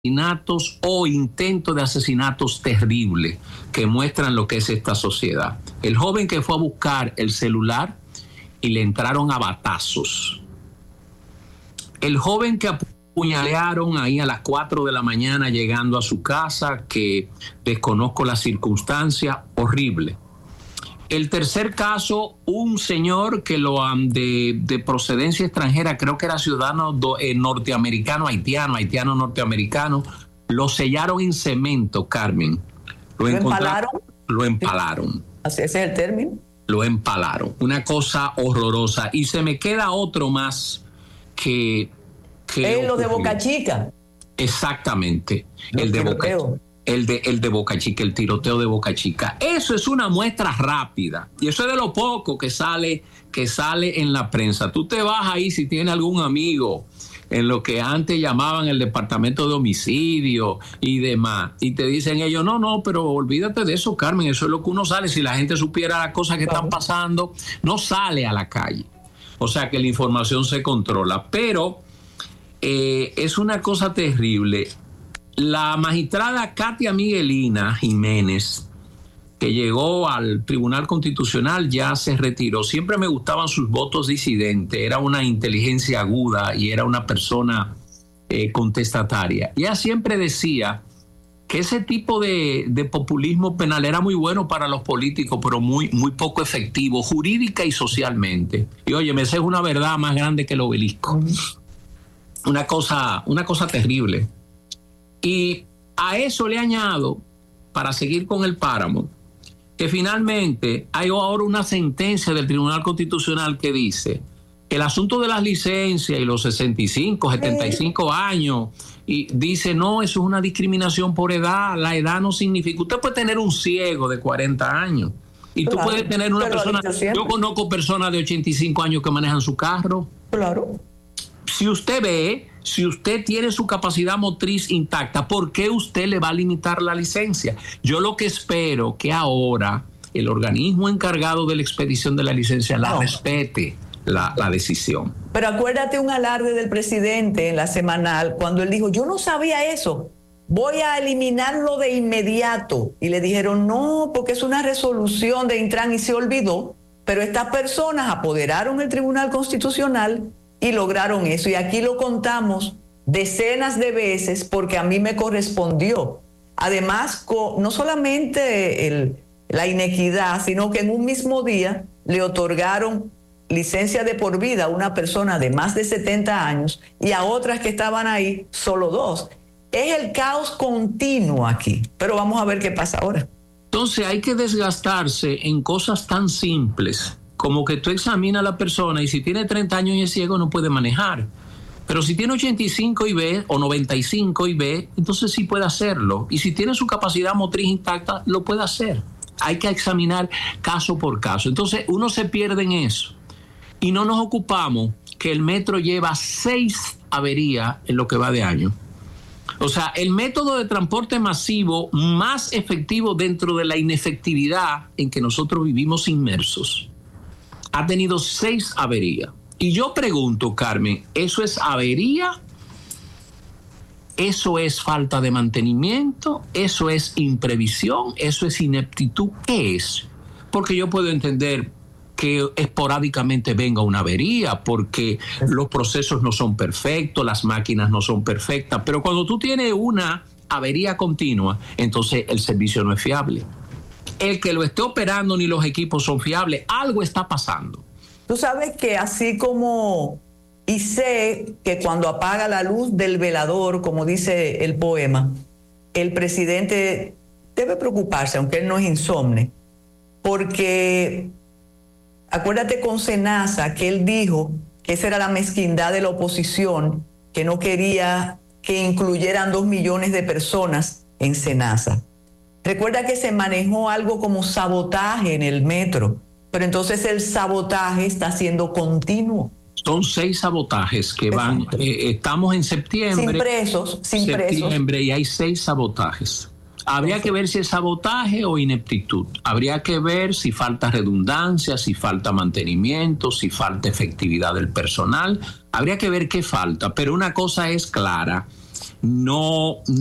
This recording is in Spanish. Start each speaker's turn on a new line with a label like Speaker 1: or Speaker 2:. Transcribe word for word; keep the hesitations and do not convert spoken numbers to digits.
Speaker 1: asesinatos o intentos de asesinatos terribles que muestran lo que es esta sociedad. El joven que fue a buscar el celular y le entraron a batazos. El joven que apuñalearon ahí a las cuatro de la mañana llegando a su casa, que desconozco la circunstancia, horrible. El tercer caso, un señor que lo de, de procedencia extranjera, creo que era ciudadano do, eh, norteamericano, haitiano, haitiano norteamericano, lo sellaron en cemento, Carmen.
Speaker 2: ¿Lo, ¿Lo empalaron?
Speaker 1: Lo empalaron.
Speaker 2: ¿Así ese es el término?
Speaker 1: Lo empalaron. Una cosa horrorosa. Y se me queda otro más que... que
Speaker 2: ¿Es los de Boca Chica?
Speaker 1: Exactamente.
Speaker 2: Los
Speaker 1: el de Boca
Speaker 2: tiroteos.
Speaker 1: Chica. El de, el de Boca Chica, el tiroteo de Boca Chica. Eso es una muestra rápida. Y eso es de lo poco que sale, que sale en la prensa. Tú te vas ahí si tienes algún amigo en lo que antes llamaban el departamento de homicidio y demás. Y te dicen ellos, no, no, pero olvídate de eso, Carmen. Eso es lo que uno sale. Si la gente supiera las cosas que están pasando, no sale a la calle. O sea que la información se controla. Pero eh, es una cosa terrible. La magistrada Katia Miguelina Jiménez, que llegó al Tribunal Constitucional, ya se retiró. Siempre me gustaban sus votos disidentes. Era una inteligencia aguda y era una persona eh, contestataria. Ella siempre decía que ese tipo de, de populismo penal era muy bueno para los políticos, pero muy, muy poco efectivo, jurídica y socialmente. Y oye, esa es una verdad más grande que el obelisco. Una cosa, una cosa terrible. Y a eso le añado, para seguir con el páramo, que finalmente hay ahora una sentencia del Tribunal Constitucional que dice que el asunto de las licencias y los sesenta y cinco, setenta y cinco años, y dice, no, eso es una discriminación por edad, la edad no significa, usted puede tener un ciego de cuarenta años, y claro, tú puedes tener una persona, yo conozco personas de ochenta y cinco años que manejan su carro.
Speaker 2: Claro.
Speaker 1: Si usted ve, si usted tiene su capacidad motriz intacta, ¿por qué usted le va a limitar la licencia? Yo lo que espero que ahora el organismo encargado de la expedición de la licencia la no. respete la, la decisión.
Speaker 2: Pero acuérdate un alarde del presidente en la semanal cuando él dijo, yo no sabía eso, voy a eliminarlo de inmediato. Y le dijeron, no, porque es una resolución de Intran y se olvidó. Pero estas personas apoderaron el Tribunal Constitucional y lograron eso. Y aquí lo contamos decenas de veces porque a mí me correspondió. Además, no solamente el, la inequidad, sino que en un mismo día le otorgaron licencia de por vida a una persona de más de setenta años y a otras que estaban ahí solo dos. Es el caos continuo aquí. Pero vamos a ver qué pasa ahora.
Speaker 1: Entonces hay que desgastarse en cosas tan simples como que tú examinas a la persona y si tiene treinta años y es ciego no puede manejar. Pero si tiene ochenta y cinco y ve, o noventa y cinco y ve, entonces sí puede hacerlo. Y si tiene su capacidad motriz intacta, lo puede hacer. Hay que examinar caso por caso. Entonces uno se pierde en eso. Y no nos ocupamos que el metro lleva seis averías en lo que va de año. O sea, el método de transporte masivo más efectivo dentro de la inefectividad en que nosotros vivimos inmersos ha tenido seis averías. Y yo pregunto, Carmen, ¿eso es avería? ¿Eso es falta de mantenimiento? ¿Eso es imprevisión? ¿Eso es ineptitud? ¿Qué es? Porque yo puedo entender que esporádicamente venga una avería, porque los procesos no son perfectos, las máquinas no son perfectas, pero cuando tú tienes una avería continua, entonces el servicio no es fiable. El que lo esté operando ni los equipos son fiables, algo está pasando.
Speaker 2: Tú sabes que así como, y sé que cuando apaga la luz del velador, como dice el poema, el presidente debe preocuparse, aunque él no es insomne, porque acuérdate con Senasa que él dijo que esa era la mezquindad de la oposición, que no quería que incluyeran dos millones de personas en Senasa. Recuerda que se manejó algo como sabotaje en el metro, pero entonces el sabotaje está siendo continuo.
Speaker 1: Son seis sabotajes que van, eh, estamos en septiembre.
Speaker 2: Sin presos, sin
Speaker 1: septiembre,
Speaker 2: presos.
Speaker 1: Y hay seis sabotajes. Habría que ver si es sabotaje o ineptitud. Habría que ver si falta redundancia, si falta mantenimiento, si falta efectividad del personal. Habría que ver qué falta. Pero una cosa es clara. no